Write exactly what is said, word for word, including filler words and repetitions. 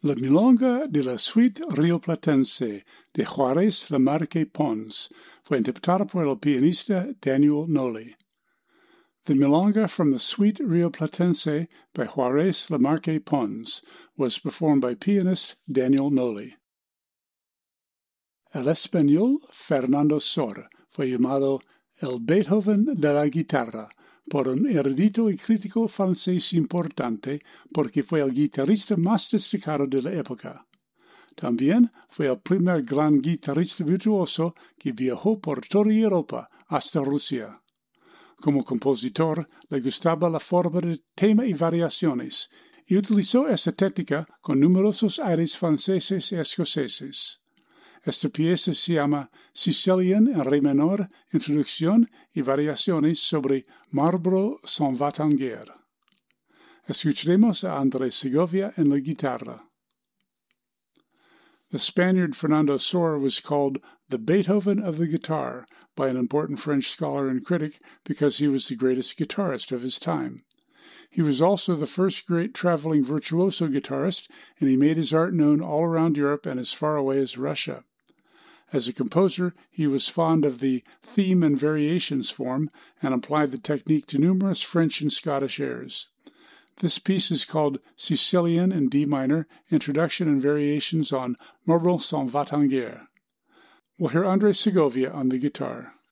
La Milonga de la Suite Rioplatense de Juárez Lamarque Pons fue interpretada por el pianista Daniel Noli. The Milonga from the Suite Rioplatense by Juárez Lamarque Pons was performed by pianist Daniel Noli. El español Fernando Sor fue llamado el Beethoven de la guitarra por un erudito y crítico francés importante porque fue el guitarrista más destacado de la época. También fue el primer gran guitarrista virtuoso que viajó por toda Europa hasta Rusia. Como compositor, le gustaba la forma de tema y variaciones, y utilizó esta técnica con numerosos aires franceses y escoceses. Esta pieza se llama Sicilian en re menor, introducción y variaciones sobre Marlborough s'en va en guerre. Escucharemos a André Segovia en la guitarra. The Spaniard Fernando Sor was called the Beethoven of the guitar by an important French scholar and critic because he was the greatest guitarist of his time. He was also the first great traveling virtuoso guitarist, and he made his art known all around Europe and as far away as Russia. As a composer, he was fond of the theme and variations form and applied the technique to numerous French and Scottish airs. This piece is called Sicilian in D minor, Introduction and Variations on Marlborough s'en va en guerre. We'll hear André Segovia on the guitar.